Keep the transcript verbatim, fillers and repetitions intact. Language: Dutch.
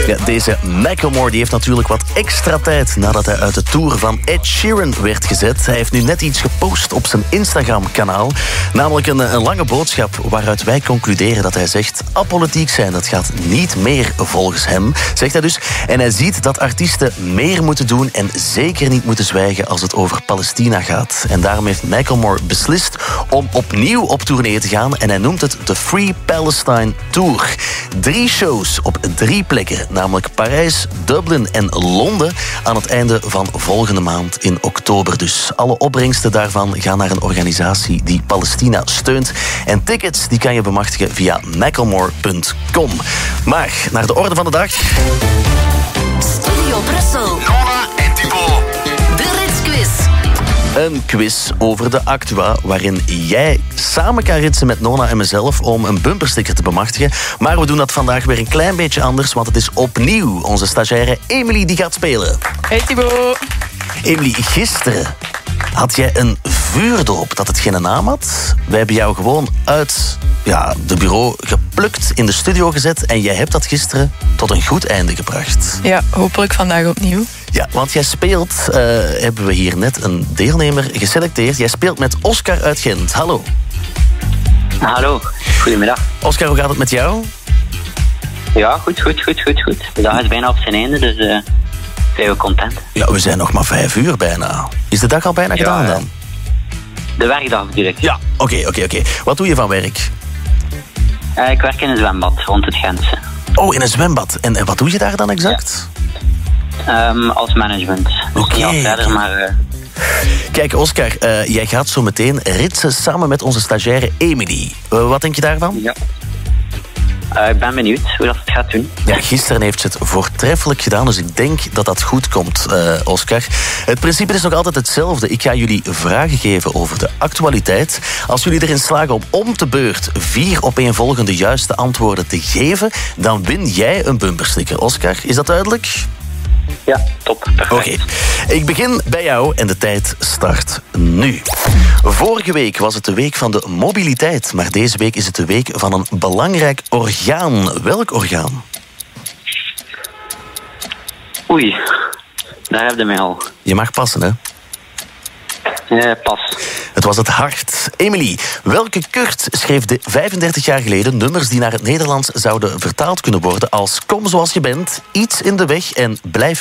Ja, deze Macklemore die heeft natuurlijk wat extra tijd nadat hij uit de tour van Ed Sheeran werd gezet. Hij heeft nu net iets gepost op zijn Instagram-kanaal. Namelijk een, een lange boodschap waaruit wij concluderen dat hij zegt: apolitiek zijn, dat gaat niet meer volgens hem, zegt hij dus. En hij ziet dat artiesten meer moeten doen en zeker niet moeten zwijgen als het over Palestina gaat. En daarom heeft Macklemore beslist om opnieuw op tournee te gaan en hij noemt het de Free Palestine Tour. Drie shows op drie plekken, namelijk Parijs, Dublin en Londen aan het einde van volgende maand in oktober. Dus alle opbrengsten daarvan gaan naar een organisatie die Palestina steunt. En tickets die kan je bemachtigen via macklemore punt com. Maar naar de orde van de dag. Studio Brussel. Nora en Thibaut. De Ritsquiz. Een quiz over de Actua, waarin jij samen kan ritsen met Nona en mezelf om een bumpersticker te bemachtigen. Maar we doen dat vandaag weer een klein beetje anders, want het is opnieuw onze stagiaire Emily die gaat spelen. Hey Thibaut. Emily, gisteren had jij een vuurdoop dat het geen naam had. Wij hebben jou gewoon uit ja, de bureau geplukt, in de studio gezet en jij hebt dat gisteren tot een goed einde gebracht. Ja, hopelijk vandaag opnieuw. Ja, want jij speelt, uh, hebben we hier net een deelnemer geselecteerd. Jij speelt met Oscar uit Gent. Hallo. Hallo, goedemiddag. Oscar, hoe gaat het met jou? Ja, goed, goed, goed, goed, goed. De dag is bijna op zijn einde, dus uh, zijn we content. Ja, we zijn nog maar vijf uur bijna. Is de dag al bijna Ja, gedaan ja. dan? De werkdag natuurlijk. Ja, oké, okay, oké, okay, oké. Okay. Wat doe je van werk? Uh, ik werk in een zwembad rond het Gentse. Oh, in een zwembad. En, en wat doe je daar dan exact? Ja. Um, als management. Dus Oké. niet al verder, maar... Uh... Kijk, Oscar, uh, jij gaat zo meteen ritsen samen met onze stagiaire Emily. Uh, wat denk je daarvan? Ja. Uh, ik ben benieuwd hoe dat het gaat doen. Ja, gisteren heeft ze het voortreffelijk gedaan, dus ik denk dat dat goed komt, uh, Oscar. Het principe is nog altijd hetzelfde. Ik ga jullie vragen geven over de actualiteit. Als jullie erin slagen om om te beurt vier opeenvolgende juiste antwoorden te geven, dan win jij een bumpersticker. Oscar, is dat duidelijk? Ja, top. Perfect. Oké, okay. Ik begin bij jou en de tijd start nu. Vorige week was het de week van de mobiliteit, maar deze week is het de week van een belangrijk orgaan. Welk orgaan? Oei, daar heb je mij al. Je mag passen, hè? Uh, pas. Het was het hart. Emily, welke Kurt schreef de vijfendertig jaar geleden nummers die naar het Nederlands zouden vertaald kunnen worden als Kom zoals je bent, Iets in de weg en Blijf